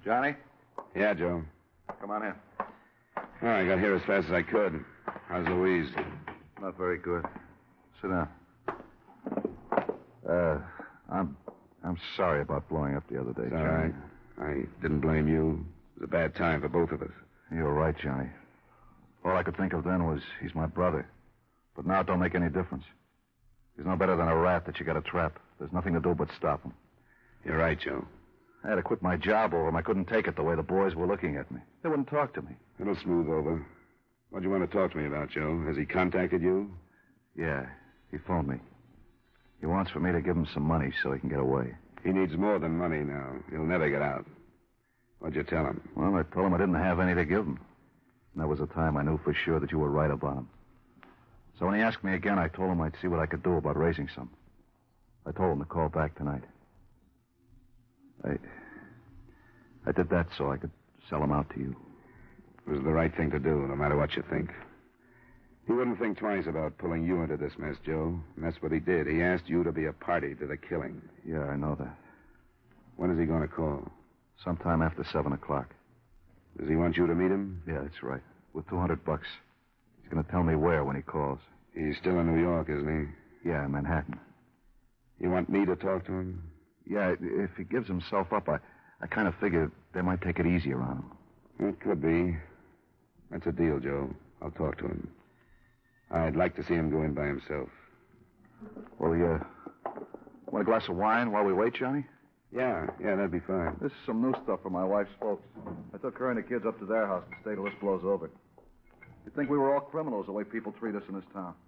Johnny? Yeah, Joe. Come on in. Oh, I got here as fast as I could. How's Louise? Not very good. Sit down. I'm sorry about blowing up the other day, It's Johnny. all right. I didn't blame you. It was a bad time for both of us. You're right, Johnny. All I could think of then was he's my brother. But now it don't make any difference. He's no better than a rat that you got to trap. There's nothing to do but stop him. You're right, Joe. I had to quit my job over him. I couldn't take it the way the boys were looking at me. They wouldn't talk to me. It'll smooth over. What do you want to talk to me about, Joe? Has he contacted you? Yeah, he phoned me. He wants for me to give him some money so he can get away. He needs more than money now. He'll never get out. What'd you tell him? Well, I told him I didn't have any to give him. And that was the time I knew for sure that you were right about him. So when he asked me again, I told him I'd see what I could do about raising some. I told him to call back tonight. I did that so I could sell him out to you. It was the right thing to do, no matter what you think. He wouldn't think twice about pulling you into this mess, Joe. And that's what he did. He asked you to be a party to the killing. Yeah, I know that. When is he going to call? Sometime after 7 o'clock. Does he want you to meet him? Yeah, that's right. With $200. He's going to tell me where when he calls. He's still in New York, isn't he? Yeah, in Manhattan. You want me to talk to him? Yeah, if he gives himself up, I kind of figure they might take it easier on him. It could be. That's a deal, Joe. I'll talk to him. I'd like to see him go in by himself. Well, want a glass of wine while we wait, Johnny? Yeah, that'd be fine. This is some new stuff from my wife's folks. I took her and the kids up to their house to stay till this blows over. You'd think we were all criminals the way people treat us in this town.